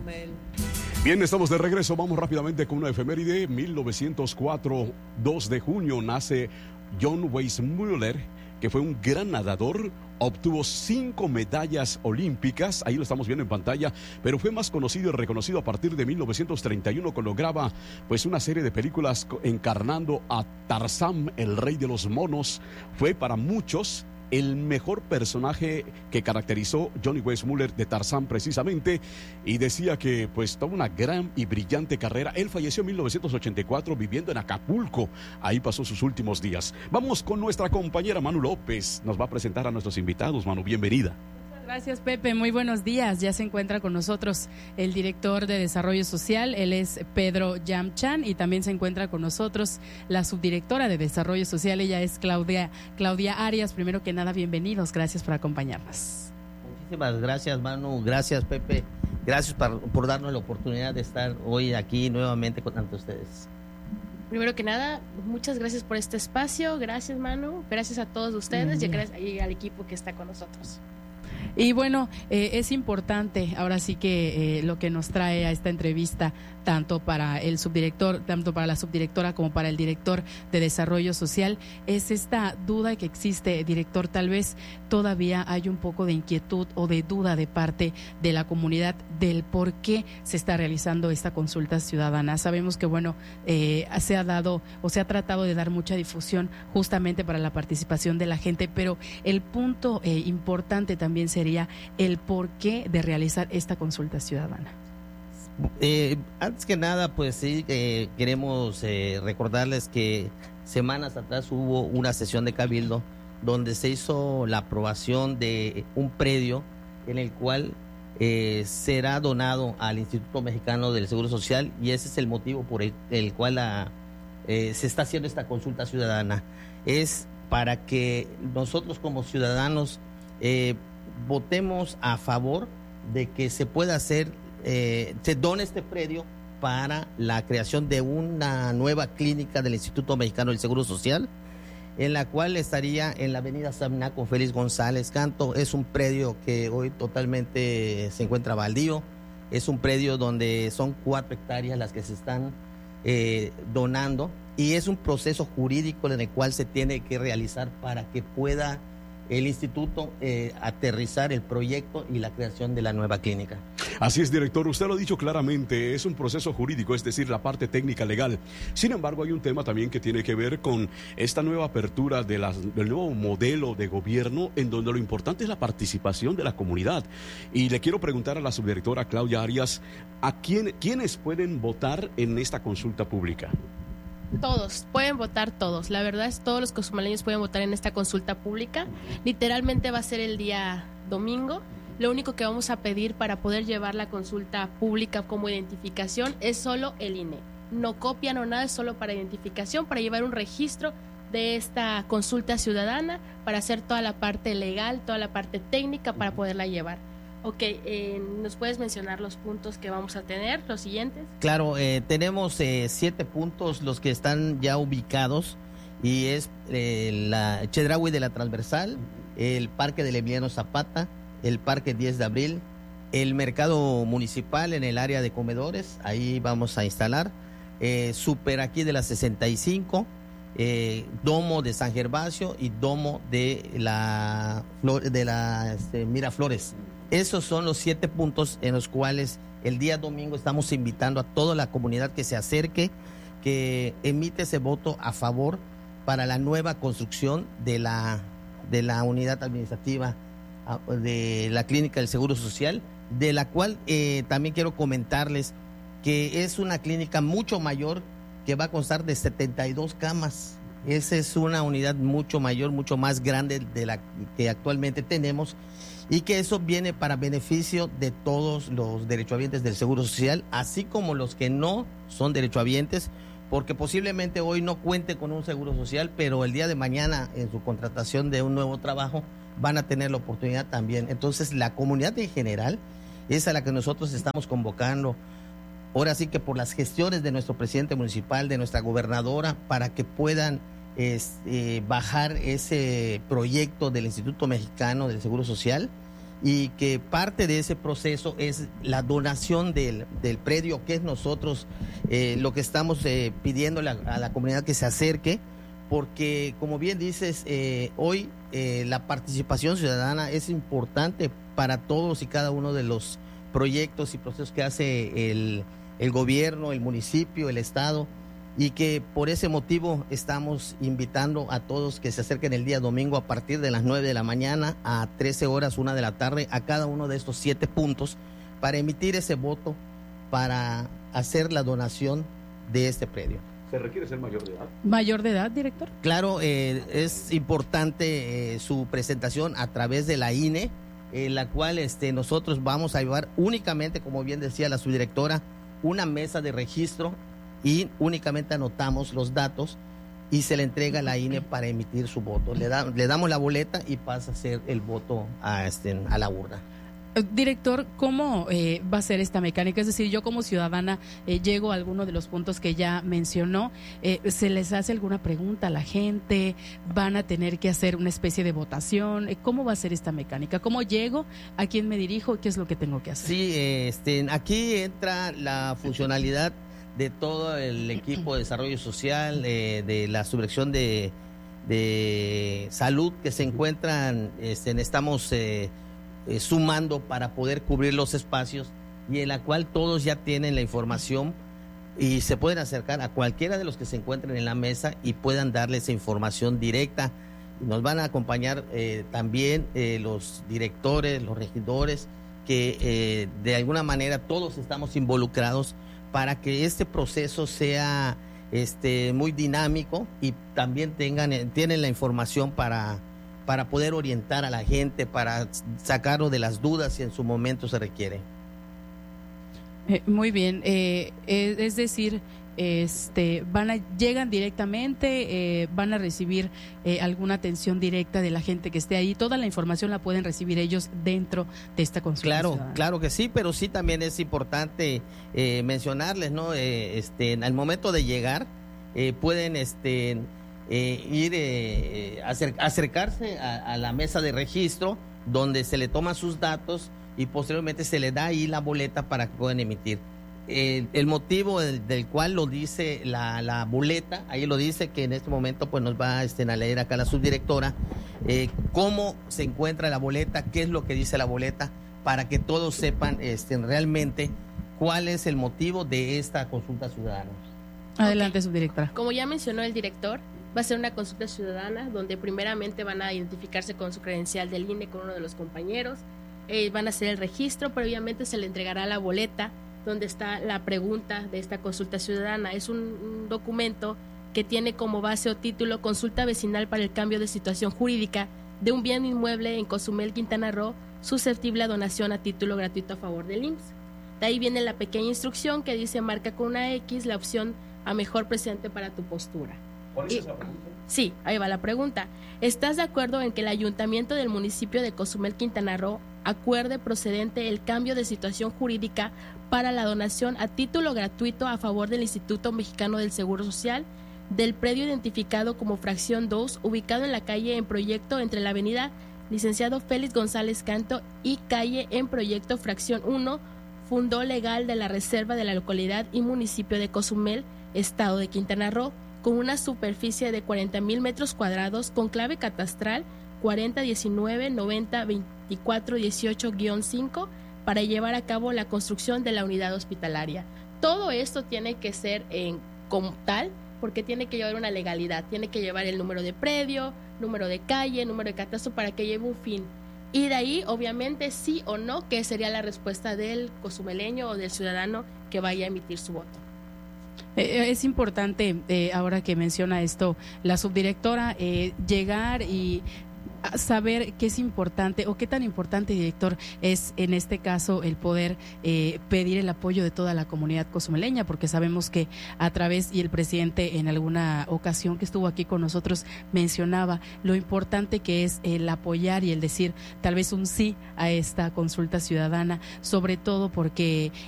Rafael. Bien, estamos de regreso. Vamos rápidamente con una efeméride. 1904, 2 de junio, nace John Weissmuller, que fue un gran nadador. Obtuvo 5 medallas olímpicas, ahí lo estamos viendo en pantalla, pero fue más conocido y reconocido a partir de 1931, cuando graba pues una serie de películas encarnando a Tarzán, el rey de los monos. Fue para muchos el mejor personaje que caracterizó Johnny Weissmuller de Tarzán precisamente, y decía que pues tuvo una gran y brillante carrera. Él falleció en 1984 viviendo en Acapulco, ahí pasó sus últimos días. Vamos con nuestra compañera Manu López, nos va a presentar a nuestros invitados. Manu, bienvenida. Gracias, Pepe, muy buenos días. Ya se encuentra con nosotros el director de Desarrollo Social, él es Pedro Yamchan, y también se encuentra con nosotros la subdirectora de Desarrollo Social, ella es Claudia Arias. Primero que nada, bienvenidos, gracias por acompañarnos. Muchísimas gracias, Manu, gracias, Pepe, gracias por darnos la oportunidad de estar hoy aquí nuevamente con tantos ustedes. Primero que nada, muchas gracias por este espacio, gracias, Manu, gracias a todos ustedes y al equipo que está con nosotros. Y bueno, es importante ahora sí que lo que nos trae a esta entrevista, tanto para el subdirector, tanto para la subdirectora como para el director de Desarrollo Social, es esta duda que existe, director. Tal vez todavía hay un poco de inquietud o de duda de parte de la comunidad del por qué se está realizando esta consulta ciudadana. Sabemos que bueno, se ha dado o se ha tratado de dar mucha difusión justamente para la participación de la gente, pero el punto importante también sería el porqué de realizar esta consulta ciudadana. Antes que nada, pues sí, queremos recordarles que semanas atrás hubo una sesión de Cabildo donde se hizo la aprobación de un predio en el cual será donado al Instituto Mexicano del Seguro Social, y ese es el motivo por el cual se está haciendo esta consulta ciudadana. Es para que nosotros como ciudadanos votemos a favor de que se pueda hacer, se done este predio para la creación de una nueva clínica del Instituto Mexicano del Seguro Social, en la cual estaría en la avenida Samná con Félix González Canto. Es un predio que hoy totalmente se encuentra baldío, es un predio donde son 4 hectáreas las que se están donando, y es un proceso jurídico en el cual se tiene que realizar para que pueda el instituto aterrizar el proyecto y la creación de la nueva clínica. Así es, director, usted lo ha dicho claramente, es un proceso jurídico, es decir, la parte técnica legal. Sin embargo, hay un tema también que tiene que ver con esta nueva apertura del nuevo modelo de gobierno, en donde lo importante es la participación de la comunidad. Y le quiero preguntar a la subdirectora Claudia Arias, ¿quiénes pueden votar en esta consulta pública? Todos, pueden votar todos. La verdad es todos los cozumeleños pueden votar en esta consulta pública. Literalmente va a ser el día domingo. Lo único que vamos a pedir para poder llevar la consulta pública como identificación es solo el INE. No copia, no nada, es solo para identificación, para llevar un registro de esta consulta ciudadana, para hacer toda la parte legal, toda la parte técnica para poderla llevar. Ok, ¿nos puedes mencionar los puntos que vamos a tener, los siguientes? Claro, tenemos 7 puntos los que están ya ubicados, y es la Chedraui de la Transversal, el Parque del Emiliano Zapata, el Parque 10 de Abril, el Mercado Municipal en el área de comedores, ahí vamos a instalar, Super aquí de la 65, Domo de San Gervasio y Domo de la Miraflores. Esos son los 7 puntos en los cuales el día domingo estamos invitando a toda la comunidad que se acerque, que emite ese voto a favor para la nueva construcción de la unidad administrativa de la Clínica del Seguro Social, de la cual también quiero comentarles que es una clínica mucho mayor, que va a constar de 72 camas. Esa es una unidad mucho mayor, mucho más grande de la que actualmente tenemos, y que eso viene para beneficio de todos los derechohabientes del Seguro Social, así como los que no son derechohabientes, porque posiblemente hoy no cuente con un Seguro Social, pero el día de mañana en su contratación de un nuevo trabajo van a tener la oportunidad también. Entonces la comunidad en general es a la que nosotros estamos convocando, ahora sí que por las gestiones de nuestro presidente municipal, de nuestra gobernadora, para que puedan bajar ese proyecto del Instituto Mexicano del Seguro Social, y que parte de ese proceso es la donación del predio, que es nosotros lo que estamos pidiéndole a la comunidad que se acerque, porque como bien dices, hoy la participación ciudadana es importante para todos y cada uno de los proyectos y procesos que hace el gobierno, el municipio, el estado, y que por ese motivo estamos invitando a todos que se acerquen el día domingo a partir de las 9 de la mañana a 13 horas, 1 de la tarde, a cada uno de estos 7 puntos para emitir ese voto, para hacer la donación de este predio. ¿Se requiere ser mayor de edad? ¿Mayor de edad, director? Claro, es importante su presentación a través de la INE, la cual nosotros vamos a llevar únicamente, como bien decía la subdirectora, una mesa de registro, y únicamente anotamos los datos y se le entrega a la INE para emitir su voto. Le damos la boleta y pasa a ser el voto a la urna. Director, ¿cómo va a ser esta mecánica? Es decir, yo como ciudadana llego a alguno de los puntos que ya mencionó, ¿se les hace alguna pregunta a la gente? ¿Van a tener que hacer una especie de votación? ¿Cómo va a ser esta mecánica? ¿Cómo llego? ¿A quién me dirijo? ¿Qué es lo que tengo que hacer? Sí, aquí entra la funcionalidad de todo el equipo de desarrollo social, de la subdirección de salud que se encuentran, estamos sumando para poder cubrir los espacios, y en la cual todos ya tienen la información y se pueden acercar a cualquiera de los que se encuentren en la mesa y puedan darle esa información directa. Nos van a acompañar también los directores, los regidores, que de alguna manera todos estamos involucrados para que este proceso sea muy dinámico, y también tienen la información para poder orientar a la gente, para sacarlo de las dudas si en su momento se requiere. Muy bien, es decir, llegan directamente, van a recibir alguna atención directa de la gente que esté ahí. Toda la información la pueden recibir ellos dentro de esta consulta. Claro que sí, pero sí también es importante mencionarles, ¿no? Al momento de llegar pueden acercarse a la mesa de registro, donde se le toman sus datos y posteriormente se le da ahí la boleta para que puedan emitir. El motivo del cual lo dice la boleta, ahí lo dice, que en este momento pues nos va a leer acá la subdirectora cómo se encuentra la boleta, qué es lo que dice la boleta, para que todos sepan realmente cuál es el motivo de esta consulta ciudadana. Adelante, subdirectora. Como ya mencionó el director, va a ser una consulta ciudadana donde primeramente van a identificarse con su credencial del INE con uno de los compañeros, van a hacer el registro, previamente se le entregará la boleta donde está la pregunta de esta consulta ciudadana. Es un documento que tiene como base o título Consulta Vecinal para el Cambio de Situación Jurídica de un bien inmueble en Cozumel, Quintana Roo, susceptible a donación a título gratuito a favor del IMSS. De ahí viene la pequeña instrucción que dice: marca con una X la opción a mejor presente para tu postura. ¿Cuál es esa pregunta? Sí, ahí va la pregunta. ¿Estás de acuerdo en que el ayuntamiento del municipio de Cozumel, Quintana Roo, acuerde procedente el cambio de situación jurídica para la donación a título gratuito a favor del Instituto Mexicano del Seguro Social del predio identificado como fracción 2, ubicado en la calle en proyecto entre la avenida Licenciado Félix González Canto y calle en proyecto fracción 1, Fundo Legal de la Reserva de la localidad y municipio de Cozumel, estado de Quintana Roo, con una superficie de 40,000 metros cuadrados, con clave catastral 4019-9024-18-5, para llevar a cabo la construcción de la unidad hospitalaria. Todo esto tiene que ser como tal, porque tiene que llevar una legalidad, tiene que llevar el número de predio, número de calle, número de catastro, para que lleve un fin. Y de ahí, obviamente, sí o no, que sería la respuesta del cozumeleño o del ciudadano que vaya a emitir su voto. Es importante, ahora que menciona esto la subdirectora, llegar y saber qué es importante o qué tan importante, director, es en este caso el poder pedir el apoyo de toda la comunidad cozumeleña, porque sabemos que a través, y el presidente en alguna ocasión que estuvo aquí con nosotros mencionaba lo importante que es el apoyar y el decir tal vez un sí a esta consulta ciudadana, sobre todo porque